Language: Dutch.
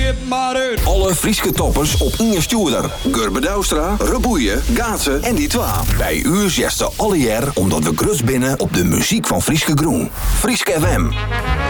stip maar uit. Alle Frieske toppers op Inge Stuurder. Gurbe Douwstra, Reboeien, Gaatse en die twa. Bij u zesten alle jaar omdat we grus binnen op de muziek van Frieske Groen. Frieske FM.